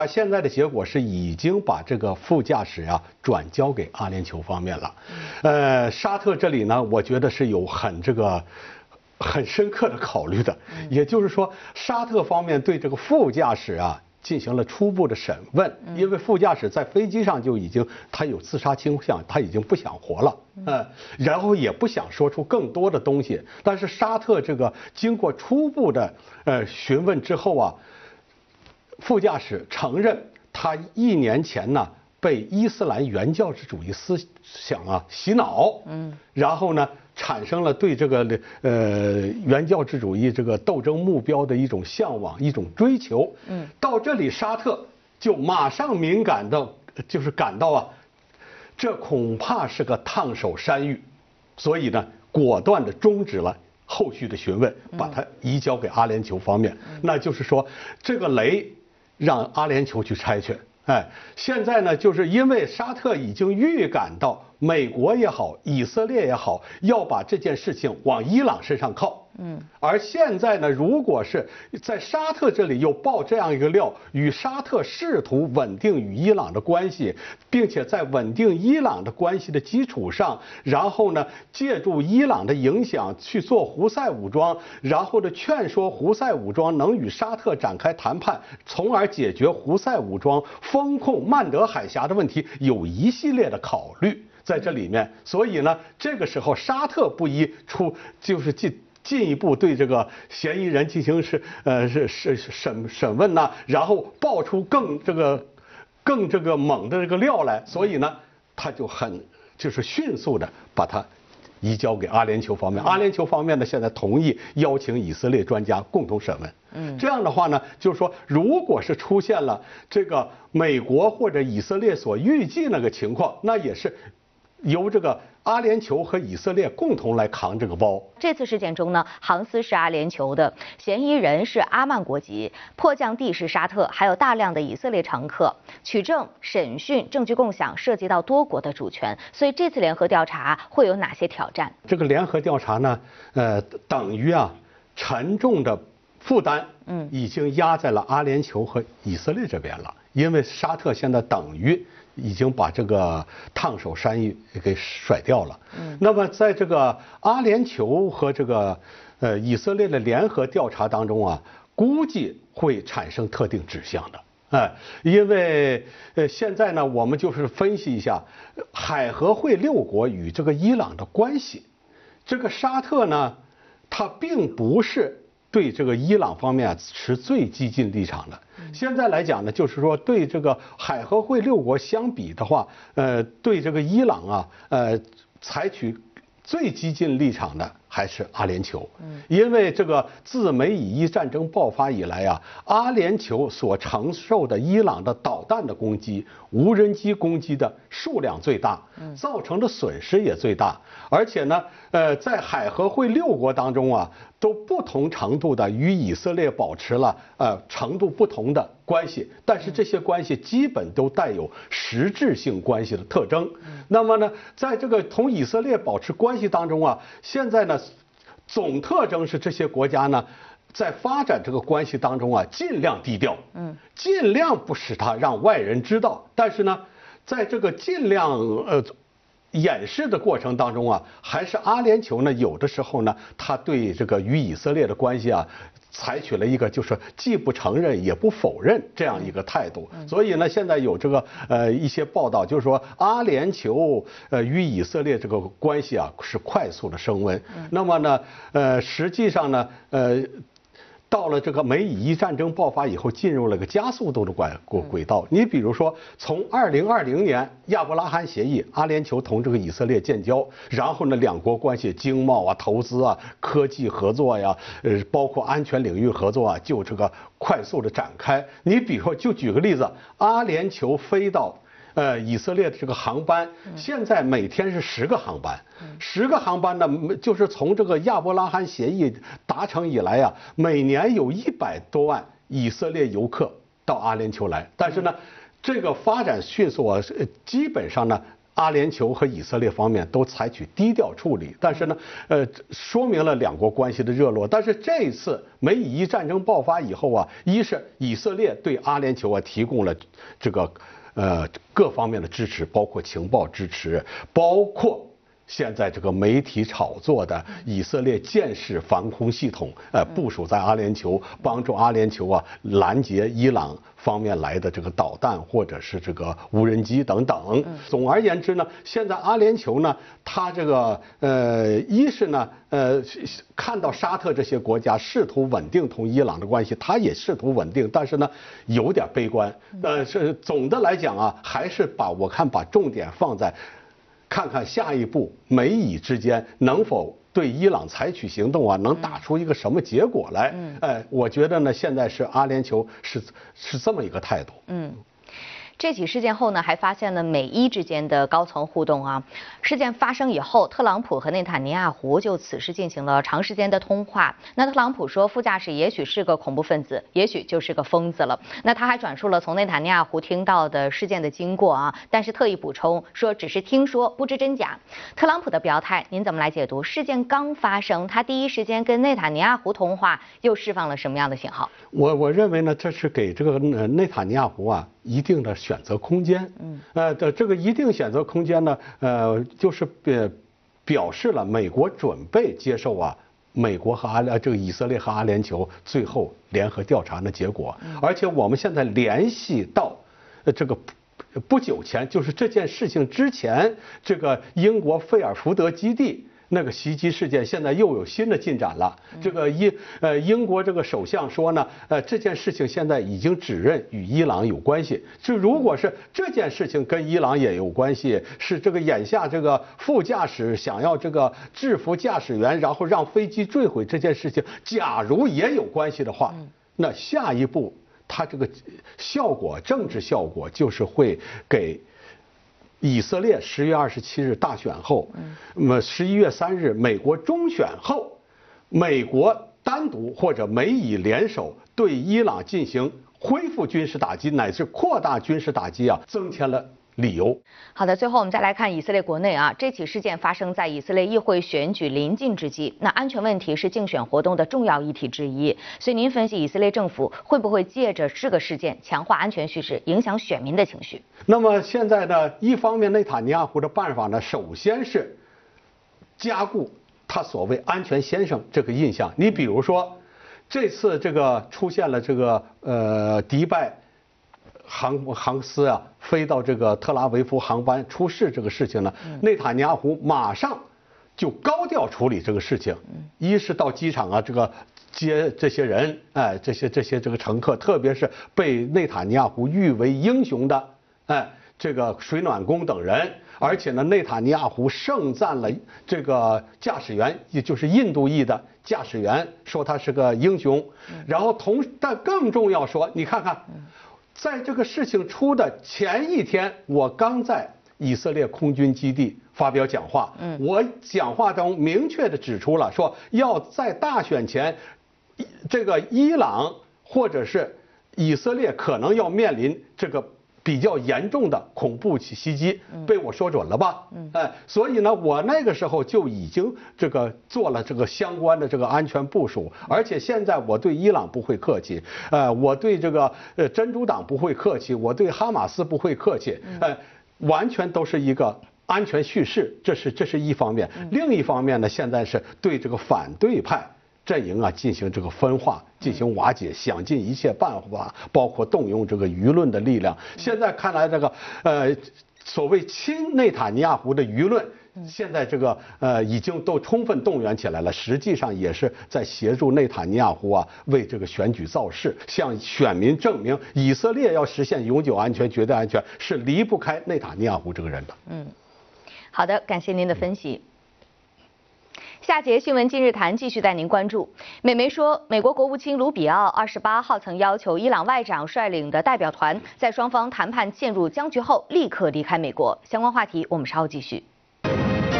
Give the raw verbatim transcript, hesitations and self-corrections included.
现在的结果是已经把这个副驾驶啊转交给阿联酋方面了。呃，沙特这里呢，我觉得是有很这个。很深刻的考虑的，也就是说，沙特方面对这个副驾驶啊进行了初步的审问，因为副驾驶在飞机上就已经他有自杀倾向，他已经不想活了，呃，然后也不想说出更多的东西。但是沙特这个经过初步的呃询问之后啊，副驾驶承认他一年前呢被伊斯兰原教旨主义思想啊洗脑，嗯，然后呢。产生了对这个呃原教旨主义这个斗争目标的一种向往、一种追求。嗯，到这里沙特就马上敏感到，就是感到啊，这恐怕是个烫手山芋，所以呢，果断的终止了后续的询问，把它移交给阿联酋方面。嗯、那就是说，这个雷让阿联酋去拆去。哎，现在呢，就是因为沙特已经预感到美国也好，以色列也好，要把这件事情往伊朗身上靠。嗯，而现在呢，如果是在沙特这里又爆这样一个料，与沙特试图稳定与伊朗的关系，并且在稳定伊朗的关系的基础上，然后呢，借助伊朗的影响去做胡塞武装，然后呢，劝说胡塞武装能与沙特展开谈判，从而解决胡塞武装封控曼德海峡的问题，有一系列的考虑在这里面。所以呢，这个时候沙特不宜出就是进。进一步对这个嫌疑人进行是呃是是审审问呐、啊，然后爆出更这个更这个猛的这个料来，所以呢，他就很就是迅速的把它移交给阿联酋方面。阿联酋方面呢，现在同意邀请以色列专家共同审问。嗯，这样的话呢，就是说，如果是出现了这个美国或者以色列所预计那个情况，那也是由这个。阿联酋和以色列共同来扛这个包。 这次事件中呢，航司是阿联酋的，嫌疑人是阿曼国籍，迫降地是沙特，还有大量的以色列乘客。取证、审讯、证据共享涉及到多国的主权，所以这次联合调查会有哪些挑战？ 这个联合调查呢，呃，等于啊，沉重的负担，嗯，已经压在了阿联酋和以色列这边了，因为沙特现在等于。已经把这个烫手山芋给甩掉了。嗯，那么在这个阿联酋和这个呃以色列的联合调查当中啊，估计会产生特定指向的。哎，因为呃现在呢，我们就是分析一下海合会六国与这个伊朗的关系。这个沙特呢，它并不是。对这个伊朗方面啊持最激进立场的，现在来讲呢，就是说对这个海合会六国相比的话，呃，对这个伊朗啊，呃，采取最激进立场的还是阿联酋。嗯，因为这个自美以伊战争爆发以来啊，阿联酋所承受的伊朗的导弹的攻击、无人机攻击的数量最大，造成的损失也最大，而且呢，呃，在海合会六国当中啊。都不同程度的与以色列保持了呃程度不同的关系，但是这些关系基本都带有实质性关系的特征。那么呢，在这个同以色列保持关系当中啊，现在呢，总特征是这些国家呢，在发展这个关系当中啊，尽量低调，嗯，尽量不使它让外人知道。但是呢，在这个尽量呃。掩饰的过程当中啊，还是阿联酋呢，有的时候呢，他对这个与以色列的关系啊，采取了一个就是既不承认也不否认这样一个态度。所以呢，现在有这个呃一些报道，就是说阿联酋呃与以色列这个关系啊是快速的升温。那么呢，呃，实际上呢，呃。到了这个美以伊战争爆发以后，进入了个加速度的轨轨道。你比如说，从二零二零年亚伯拉罕协议，阿联酋同这个以色列建交，然后呢，两国关系经贸啊、投资啊、科技合作呀，呃，包括安全领域合作啊，就这个快速的展开。你比如说，就举个例子，阿联酋飞到。呃，以色列的这个航班现在每天是十个航班，十个航班呢，就是从这个亚伯拉罕协议达成以来啊，每年有一百多万以色列游客到阿联酋来，但是呢，这个发展迅速啊，基本上呢， 阿联酋和以色列方面都采取低调处理，但是呢，呃，说明了两国关系的热络。但是这一次美以伊战争爆发以后啊，一是以色列对阿联酋啊提供了这个呃各方面的支持，包括情报支持，包括现在这个媒体炒作的以色列箭式防空系统，呃，部署在阿联酋，帮助阿联酋啊拦截伊朗方面来的这个导弹或者是这个无人机等等。总而言之呢，现在阿联酋呢，它这个呃，一是呢，呃，看到沙特这些国家试图稳定同伊朗的关系，它也试图稳定，但是呢，有点悲观。呃，是总的来讲啊，还是把我看把重点放在。看看下一步美以之间能否对伊朗采取行动啊，能打出一个什么结果来？嗯，哎，我觉得呢，现在是阿联酋是是这么一个态度。 嗯。这起事件后呢，还发现了美伊之间的高层互动啊。事件发生以后，特朗普和内塔尼亚胡就此事进行了长时间的通话。那特朗普说，副驾驶也许是个恐怖分子，也许就是个疯子了。那他还转述了从内塔尼亚胡听到的事件的经过啊，但是特意补充说只是听说，不知真假。特朗普的表态，您怎么来解读？事件刚发生，他第一时间跟内塔尼亚胡通话，又释放了什么样的信号？ 我我认为呢，这是给这个呃内塔尼亚胡啊一定的选择空间。嗯，呃的这个一定选择空间呢，呃就是表表示了美国准备接受啊美国和阿这个以色列和阿联酋最后联合调查的结果。而且我们现在联系到呃这个。不久前，就是这件事情之前，这个英国费尔福德基地那个袭击事件，现在又有新的进展了。这个英呃英国这个首相说呢，呃这件事情现在已经指认与伊朗有关系。就如果是这件事情跟伊朗也有关系，是这个眼下这个副驾驶想要这个制服驾驶员，然后让飞机坠毁这件事情，假如也有关系的话，那下一步。它这个效果，政治效果就是会给以色列十月二十七日大选后，那么十一月三日美国中选后，美国单独或者美以联手对伊朗进行恢复军事打击乃至扩大军事打击啊，增添了。理由。 好的，最后我们再来看以色列国内啊，这起事件发生在以色列议会选举临近之际，那安全问题是竞选活动的重要议题之一，所以您分析以色列政府会不会借着这个事件强化安全叙事，影响选民的情绪？ 那么现在呢，一方面内塔尼亚胡的办法呢，首先是加固他所谓安全先生这个印象。你比如说，这次这个出现了这个呃迪拜。航航司啊，飞到这个特拉维夫航班出事这个事情呢，内塔尼亚胡马上就高调处理这个事情。一是到机场啊，这个接这些人，哎，这些这些这个乘客，特别是被内塔尼亚胡誉为英雄的，哎，这个水暖工等人。而且呢，内塔尼亚胡盛赞了这个驾驶员，也就是印度裔的驾驶员，说他是个英雄。然后同，但更重要说，你看看。在这个事情出的前一天，我刚在以色列空军基地发表讲话。嗯，我讲话中明确地指出了，说要在大选前，这个伊朗或者是以色列可能要面临这个比较严重的恐怖袭击，被我说准了吧？嗯，哎，所以呢，我那个时候就已经这个做了这个相关的这个安全部署，而且现在我对伊朗不会客气，呃，我对这个呃真主党不会客气，我对哈马斯不会客气，呃，完全都是一个安全叙事，这是这是一方面。另一方面呢，现在是对这个反对派阵营啊进行这个分化，进行瓦解，想尽一切办法，包括动用这个舆论的力量。现在看来，这个呃所谓亲内塔尼亚胡的舆论，现在这个呃已经都充分动员起来了，实际上也是在协助内塔尼亚胡啊为这个选举造势，向选民证明以色列要实现永久安全、绝对安全是离不开内塔尼亚胡这个人的。 嗯，好的，感谢您的分析。下节新闻今日谈继续带您关注。美媒说，美国国务卿卢比奥二十八号曾要求伊朗外长率领的代表团在双方谈判陷入僵局后立刻离开美国。相关话题我们稍后继续。